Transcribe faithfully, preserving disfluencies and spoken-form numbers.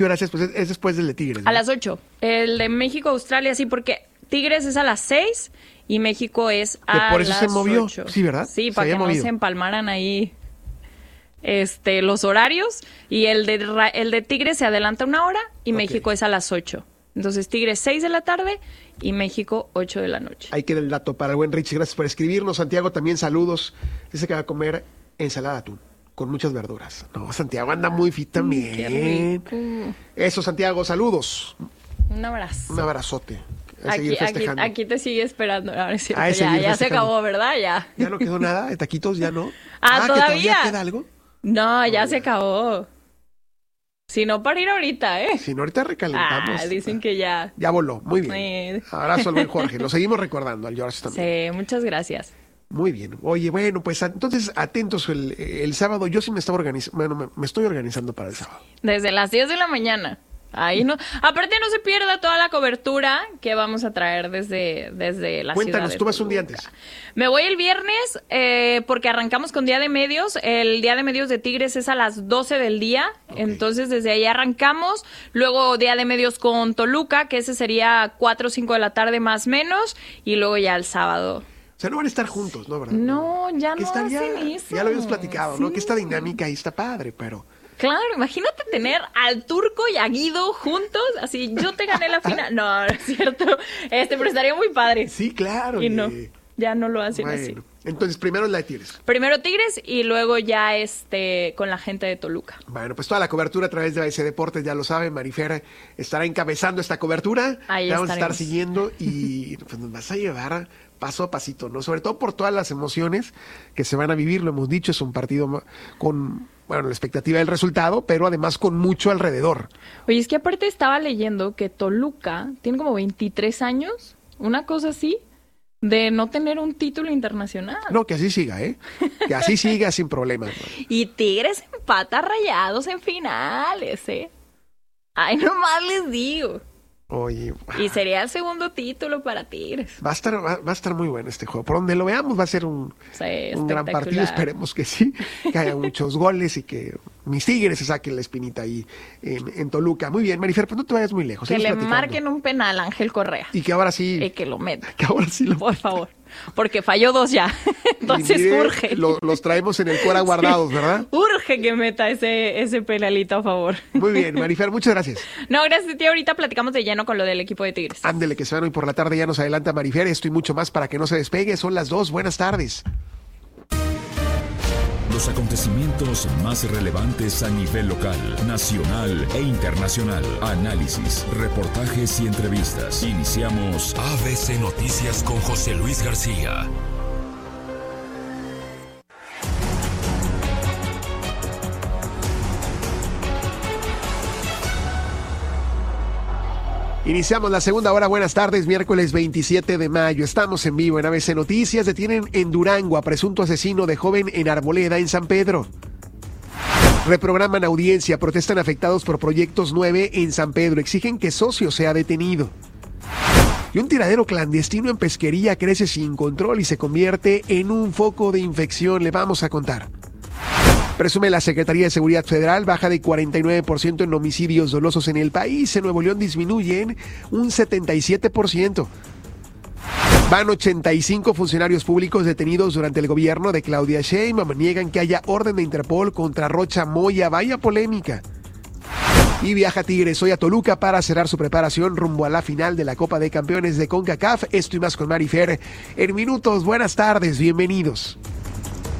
Gracias, pues es, es después del de Tigres, ¿no? A las ocho. El de México-Australia, sí, porque Tigres es a las seis y México es a las ocho. Por eso se movió, sí, ¿verdad? Sí, se para que movido. no se empalmaran ahí este, los horarios. Y el de, el de Tigres se adelanta una hora y okay. México es a las ocho. Entonces Tigres seis de la tarde y México ocho de la noche. Ahí queda el dato para el buen Richie. Gracias por escribirnos. Santiago, también saludos. Dice que va a comer ensalada de atún con muchas verduras. No, Santiago anda muy fit también. Qué rico. Eso, Santiago, saludos. Un abrazo. Un abrazote. Aquí, aquí, aquí te sigue esperando. No, es cierto, ah, ya, ya se acabó, ¿verdad? Ya. ¿Ya no quedó nada? ¿De taquitos ya no? Ah, ah ¿todavía? ¿que todavía queda algo? No, ya oh, se acabó. Si no, para ir ahorita, ¿eh? Si no, ahorita recalentamos. Ah, dicen que ya. Ya voló, muy bien. Sí. Abrazo al buen Jorge. Lo seguimos recordando, al George también. Sí, muchas gracias. Muy bien. Oye, bueno, pues entonces atentos el, el sábado. Yo sí me estaba organizando, bueno, me, me estoy organizando para el sábado. Desde las diez de la mañana. Ahí no. Aparte no se pierda toda la cobertura que vamos a traer desde, desde la Cuéntanos, ciudad de tú vas un día Toluca. antes. Me voy el viernes eh, porque arrancamos con Día de Medios. El Día de Medios de Tigres es a las doce del día. Okay. Entonces desde ahí arrancamos. Luego Día de Medios con Toluca, que ese sería cuatro o cinco de la tarde más menos. Y luego ya el sábado. O sea, no van a estar juntos, ¿no? ¿Verdad? No, ya no hacen ya, eso. Ya lo habíamos platicado, sí. ¿no? Que esta dinámica ahí está padre, pero... Claro, imagínate tener al Turco y a Guido juntos, así, yo te gané la final. No, no es cierto, este, pero estaría muy padre. Sí, claro. Y no, ya no lo hacen bueno, así. Entonces, primero la de Tigres. Primero Tigres y luego ya este con la gente de Toluca. Bueno, pues toda la cobertura a través de A B C Deportes, ya lo saben, Marifer estará encabezando esta cobertura. Ahí la vamos estaremos. a estar siguiendo y pues nos vas a llevar paso a pasito, ¿no? Sobre todo por todas las emociones que se van a vivir, lo hemos dicho, es un partido con... Bueno, la expectativa del resultado, pero además con mucho alrededor. Oye, es que aparte estaba leyendo que Toluca tiene como veintitrés años, una cosa así, de no tener un título internacional. No, que así siga, ¿eh? Que así siga sin problemas. ¿No? Y Tigres empata Rayados en finales, ¿eh? Ay, nomás les digo. Oye. Y sería el segundo título para Tigres. Va a estar, va, va a estar muy bueno este juego. Por donde lo veamos va a ser un, sí, un gran partido. Esperemos que sí, que haya muchos goles y que mis Tigres se saquen la espinita ahí en, en Toluca. Muy bien, Marifer, pues no te vayas muy lejos. Que le platicando. marquen un penal a Ángel Correa. Y que ahora sí. Y que lo meta. Que ahora sí lo Por favor. Porque falló dos ya. Entonces mire, urge. Lo, los traemos en el Cora guardados, sí. ¿Verdad? Urge que meta ese, ese penalito a favor. Muy bien, Marifer, muchas gracias. No, gracias a ti. Ahorita platicamos de lleno con lo del equipo de Tigres. Ándele, que se van hoy por la tarde. Ya nos adelanta Marifer. Esto y mucho más para que no se despegue. Son las dos. Buenas tardes. Los acontecimientos más relevantes a nivel local, nacional e internacional. Análisis, reportajes y entrevistas. Iniciamos A B C Noticias con José Luis García. Iniciamos la segunda hora. Buenas tardes, miércoles veintisiete de mayo. Estamos en vivo en A B C Noticias. Detienen en Durango a presunto asesino de joven en Arboleda, en San Pedro. Reprograman audiencia, protestan afectados por Proyectos nueve en San Pedro. Exigen que socio sea detenido. Y un tiradero clandestino en pesquería crece sin control y se convierte en un foco de infección. Le vamos a contar. Presume la Secretaría de Seguridad Federal baja de cuarenta y nueve por ciento en homicidios dolosos en el país. En Nuevo León disminuyen un setenta y siete por ciento. Van ochenta y cinco funcionarios públicos detenidos durante el gobierno de Claudia Sheinbaum. Niegan que haya orden de Interpol contra Rocha Moya. Vaya polémica. Y viaja Tigres hoy a Toluca para cerrar su preparación rumbo a la final de la Copa de Campeones de CONCACAF. Esto y más con Marifer en minutos. Buenas tardes, bienvenidos.